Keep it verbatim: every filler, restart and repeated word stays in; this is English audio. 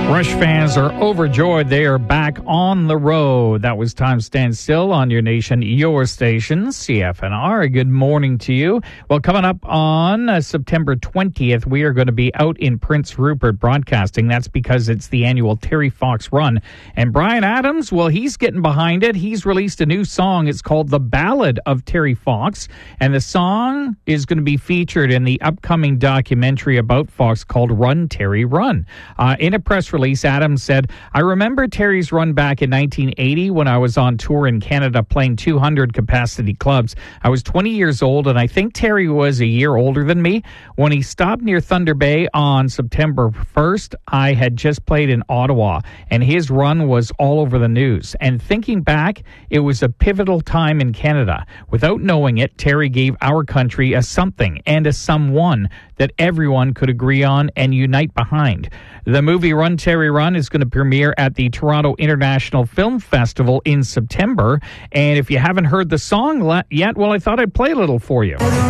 Rush fans are overjoyed. They are back on the road. That was Time Stand Still on your nation, your station, C F N R. Good morning to you. Well, coming up on uh, September twentieth, we are going to be out in Prince Rupert broadcasting. That's because it's the annual Terry Fox Run. And Bryan Adams, well, he's getting behind it. He's released a new song. It's called The Ballad of Terry Fox. And the song is going to be featured in the upcoming documentary about Fox called Run, Terry, Run. Uh, in a press release, Adams said, I remember Terry's run back in nineteen eighty when I was on tour in Canada playing two hundred capacity clubs. I was twenty years old, and I think Terry was a year older than me. When he stopped near Thunder Bay on September first, I had just played in Ottawa, and his run was all over the news. And thinking back, it was a pivotal time in Canada. Without knowing it, Terry gave our country a something and a someone that everyone could agree on and unite behind. The movie Run, Terry, Run is going to premiere at the Toronto International Film Festival in September. And if you haven't heard the song yet, well, I thought I'd play a little for you.